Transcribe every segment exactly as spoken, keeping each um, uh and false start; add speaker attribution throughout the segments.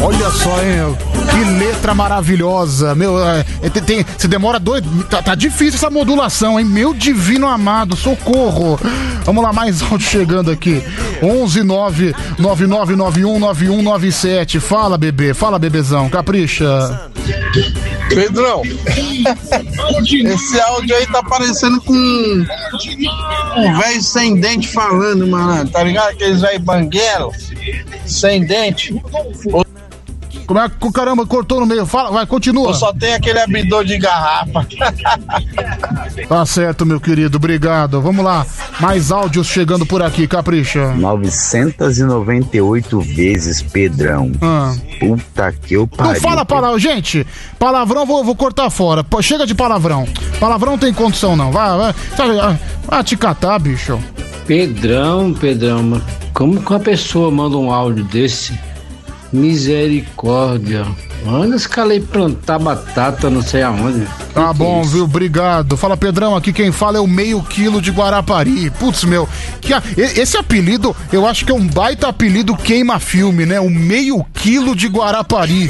Speaker 1: Olha só, hein? Que letra maravilhosa. Meu, é, tem, tem, se demora dois... Tá, tá difícil essa modulação, hein? Meu divino amado, socorro. Vamos lá, mais áudio chegando aqui. onze nove nove nove nove um nove um nove sete. Fala, bebê. Fala, bebezão. Capricha.
Speaker 2: Pedrão, esse áudio aí tá parecendo com um, um velho sem dente falando, mano. Tá ligado? Aqueles velho banguelo sem dente.
Speaker 1: Como é que, caramba, cortou no meio? Fala, vai, continua.
Speaker 2: Eu só tenho aquele abridor de garrafa.
Speaker 1: Tá certo, meu querido, obrigado. Vamos lá, mais áudios chegando por aqui, Capricha.
Speaker 3: novecentos e noventa e oito vezes, Pedrão.
Speaker 1: Ah.
Speaker 3: Puta que eu pariu.
Speaker 1: Não fala palavrão, gente. Palavrão vou, vou cortar fora. Pô, chega de palavrão. Palavrão não tem condição, não. Vai, vai. Vai, vai te catar, bicho.
Speaker 4: Pedrão, Pedrão, como que uma pessoa manda um áudio desse? Misericórdia. Manda esse cara aí plantar batata, não sei aonde.
Speaker 1: Tá bom, viu? Obrigado. Fala, Pedrão, aqui quem fala é o meio quilo de Guarapari. Putz, meu, que a, esse apelido, eu acho que é um baita apelido queima-filme, né? O meio quilo de Guarapari.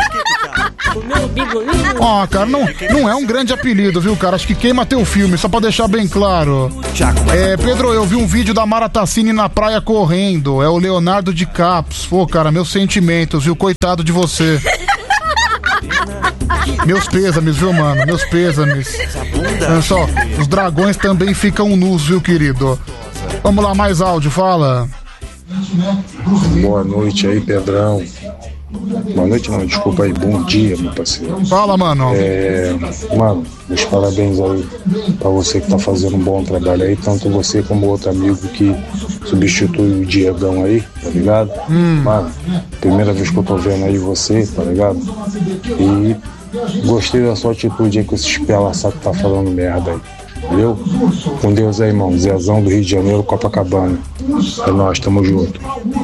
Speaker 1: Ó, oh, cara, não, não é um grande apelido, viu, cara? Acho que queima teu filme, só pra deixar bem claro. É, Pedro, eu vi um vídeo da Mara Tassini na praia correndo. É o Leonardo DiCaprio. Pô, cara, meus sentimentos, viu? Coitado de você. Meus pêsames, viu, mano? Meus pêsames. Olha só, os dragões também ficam nus, viu, querido? Vamos lá, mais áudio, fala.
Speaker 5: Boa noite aí, Pedrão. Boa noite, não, desculpa aí, bom dia, meu parceiro.
Speaker 1: Fala, mano.
Speaker 5: É, mano, meus parabéns aí pra você que tá fazendo um bom trabalho aí, tanto você como outro amigo que substitui o Diegão aí, tá ligado?
Speaker 1: Hum.
Speaker 5: Mano, primeira vez que eu tô vendo aí você, tá ligado? E gostei da sua atitude aí com esse espelaçado que tá falando merda aí. Valeu? Com Deus aí, irmão. Zezão do Rio de Janeiro, Copacabana. É nóis, tamo junto.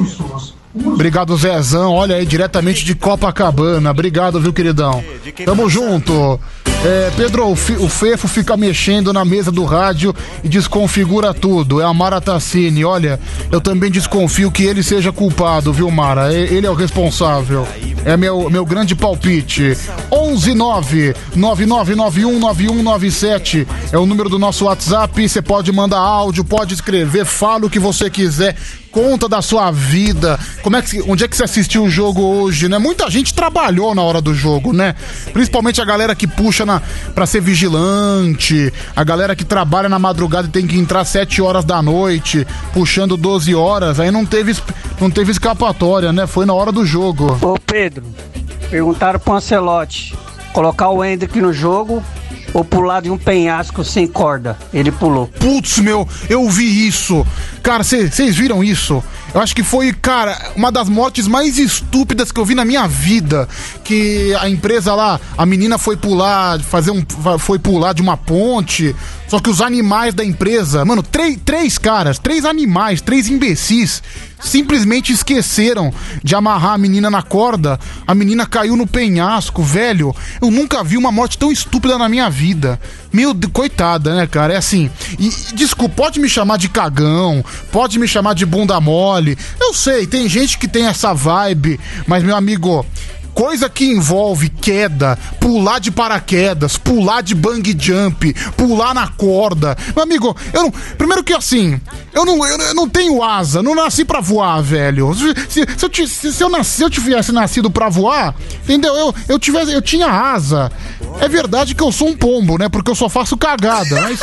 Speaker 1: Obrigado, Zezão. Olha aí, diretamente de Copacabana. Obrigado, viu, queridão? Tamo junto. É, Pedro, o, fi, o Fefo fica mexendo na mesa do rádio e desconfigura tudo. É a Mara Tassini. Olha, eu também desconfio que ele seja culpado, viu, Mara? Ele é o responsável. É meu, meu grande palpite. onze nove nove nove nove um nove um nove sete é o número do nosso WhatsApp. Você pode mandar áudio, pode escrever, fala o que você quiser. Conta da sua vida, como é que, onde é que você assistiu o jogo hoje, né? Muita gente trabalhou na hora do jogo, né? Principalmente a galera que puxa na, pra ser vigilante, a galera que trabalha na madrugada e tem que entrar sete horas da noite, puxando doze horas, aí não teve, não teve escapatória, né? Foi na hora do jogo.
Speaker 6: Ô Pedro, perguntaram pro Ancelotti colocar o Hendrick no jogo ou pular de um penhasco sem corda. Ele pulou.
Speaker 1: Putz, meu, eu vi isso. Cara, vocês viram isso? Eu acho que foi, cara, uma das mortes mais estúpidas que eu vi na minha vida. Que a empresa lá, a menina foi pular, fazer um, foi pular de uma ponte. Só que os animais da empresa, mano, três, três caras, três animais, três imbecis, simplesmente esqueceram de amarrar a menina na corda. A menina caiu no penhasco, velho. Eu nunca vi uma morte tão estúpida na minha vida. Meu Deus, coitada, né, cara? É assim. E, desculpa, pode me chamar de cagão, pode me chamar de bunda mole. Eu sei, tem gente que tem essa vibe, mas, meu amigo, coisa que envolve queda, pular de paraquedas, pular de bang jump, pular na corda. Meu amigo, eu não. Primeiro que assim, eu não, eu, eu não tenho asa, não nasci pra voar, velho. Se, se, eu, se, se, eu, nasci, se eu tivesse nascido pra voar, entendeu? Eu, eu, tivesse, eu tinha asa. É verdade que eu sou um pombo, né? Porque eu só faço cagada, mas.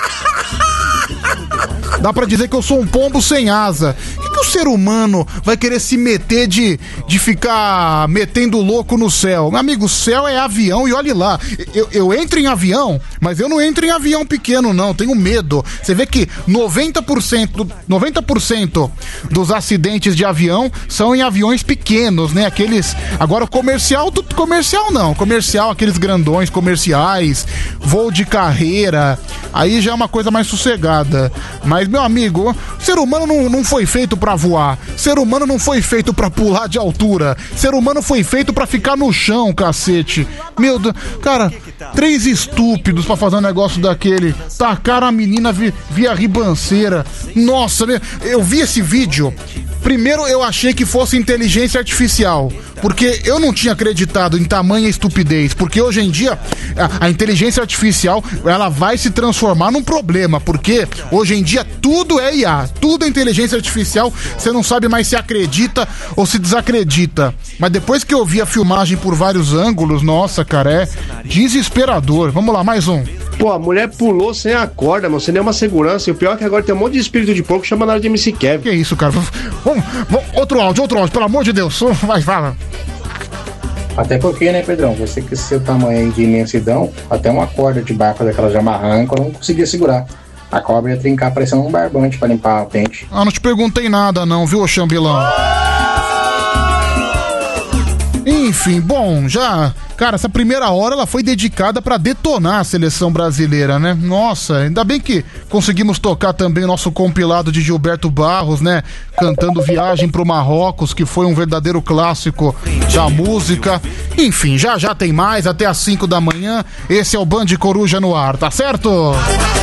Speaker 1: Dá pra dizer que eu sou um pombo sem asa. O que, que o ser humano vai querer se meter de, de ficar metendo louco no céu? Meu amigo, o céu é avião e olhe lá. Eu, eu entro em avião, mas eu não entro em avião pequeno, não. Tenho medo. Você vê que noventa por cento, noventa por cento dos acidentes de avião são em aviões pequenos, né? Aqueles... Agora, comercial, comercial não. Comercial, aqueles grandões comerciais, voo de carreira. Aí já é uma coisa mais sossegada. Mas, meu amigo, o ser humano não, não foi feito pra voar. Ser humano não foi feito pra pular de altura. Ser humano foi feito pra ficar no chão, cacete. Meu Deus, cara, três estúpidos pra fazer um negócio daquele. Tacaram a menina via, via ribanceira. Nossa, eu vi esse vídeo. Primeiro eu achei que fosse inteligência artificial, porque eu não tinha acreditado em tamanha estupidez, porque hoje em dia a, a inteligência artificial, ela vai se transformar num problema, porque hoje em dia tudo é I A, tudo é inteligência artificial, você não sabe mais se acredita ou se desacredita. Mas depois que eu vi a filmagem por vários ângulos, nossa, cara, é desesperador. Vamos lá, mais um.
Speaker 7: Pô, a mulher pulou sem a corda, mano, sem nenhuma segurança. E o pior é que agora tem um monte de espírito de porco chamando ela de M C Kevin.
Speaker 1: Que isso, cara? Vamos, vamos, outro áudio, outro áudio, pelo amor de Deus. Vai, fala.
Speaker 8: Até porque, né, Pedrão? Você com esse seu tamanho de imensidão, até uma corda de barco daquela de amarranco eu não conseguia segurar. A cobra ia trincar parecendo um barbante pra limpar o pente.
Speaker 1: Ah, não te perguntei nada não, viu, Xambilão? Enfim, bom, já... Cara, essa primeira hora ela foi dedicada pra detonar a seleção brasileira, né? Nossa, ainda bem que conseguimos tocar também o nosso compilado de Gilberto Barros, né? Cantando Viagem pro Marrocos, que foi um verdadeiro clássico da música. Enfim, já já tem mais, até às cinco da manhã. Esse é o Band Coruja no ar, tá certo?